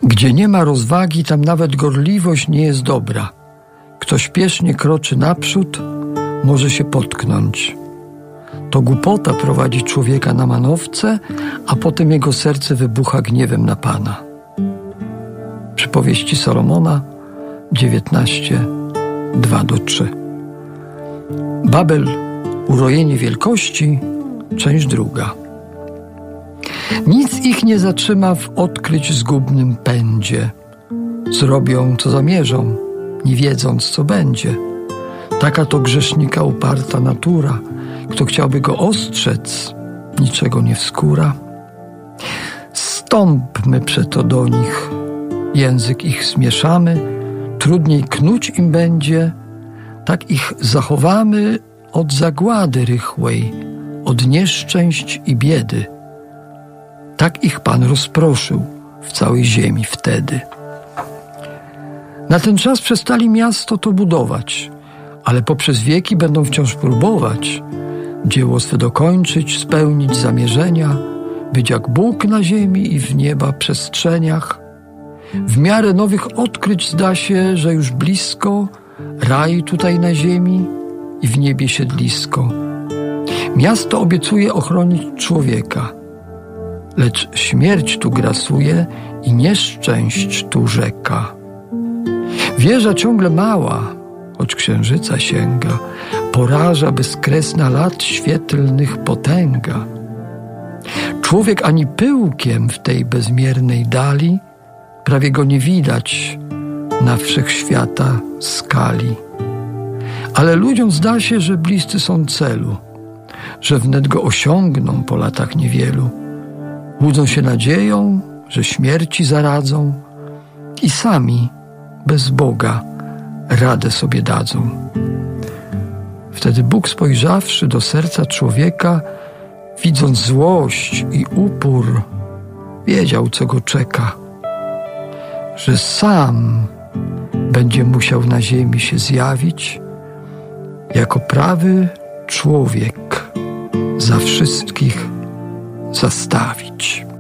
Gdzie nie ma rozwagi, tam nawet gorliwość nie jest dobra. Kto śpiesznie kroczy naprzód, może się potknąć. To głupota prowadzi człowieka na manowce, a potem jego serce wybucha gniewem na Pana. Przypowieści Salomona 19, 2-3. Babel, urojenie wielkości, część 2. Nic ich nie zatrzyma w odkryć zgubnym pędzie. Zrobią, co zamierzą, nie wiedząc, co będzie. Taka to grzesznika uparta natura. Kto chciałby go ostrzec, niczego nie wskóra. Stąpmy przeto do nich, język ich zmieszamy, trudniej knuć im będzie, tak ich zachowamy od zagłady rychłej, od nieszczęść i biedy. Tak ich Pan rozproszył w całej ziemi wtedy. Na ten czas przestali miasto to budować, ale poprzez wieki będą wciąż próbować dzieło swe dokończyć, spełnić zamierzenia, być jak Bóg na ziemi i w nieba przestrzeniach. W miarę nowych odkryć zda się, że już blisko raj tutaj na ziemi i w niebie siedlisko. Miasto obiecuje ochronić człowieka, lecz śmierć tu grasuje i nieszczęść tu rzeka. Wieża ciągle mała, choć księżyca sięga, poraża bezkresna lat świetlnych potęga. Człowiek ani pyłkiem w tej bezmiernej dali, prawie go nie widać na wszechświata skali. Ale ludziom zda się, że bliscy są celu, że wnet go osiągną po latach niewielu. Łudzą się nadzieją, że śmierci zaradzą i sami bez Boga radę sobie dadzą. Wtedy Bóg, spojrzawszy do serca człowieka, widząc złość i upór, wiedział, co go czeka, że sam będzie musiał na ziemi się zjawić jako prawy człowiek za wszystkich zastawić.